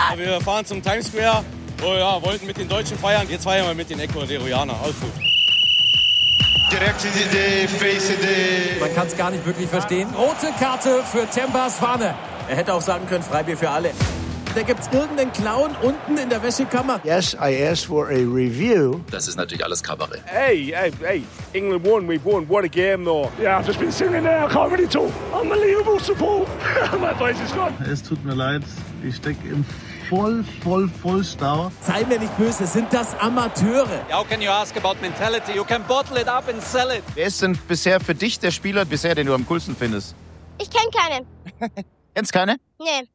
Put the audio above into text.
Wir fahren zum Times Square. Oh ja, wollten mit den Deutschen feiern. Jetzt feiern wir mit den Ecuadorianern. Alles gut. Man kann es gar nicht wirklich verstehen. Rote Karte für Temba Swane. Er hätte auch sagen können, Freibier für alle. Da gibt's irgendeinen Clown unten in der Wäschekammer. Yes, I asked for a review. Das ist natürlich alles Kabarett. Hey, England won, we've won. What a game though. Yeah, I've just been singing there, I can't really talk. Unbelievable support. My voice is gone. Es tut mir leid, ich stecke im Vollstau. Sei mir nicht böse, sind das Amateure? How can you ask about mentality? You can bottle it up and sell it. Wer ist denn bisher für dich der Spieler, den du am coolsten findest? Ich kenne keinen. Kennst keine? Nee.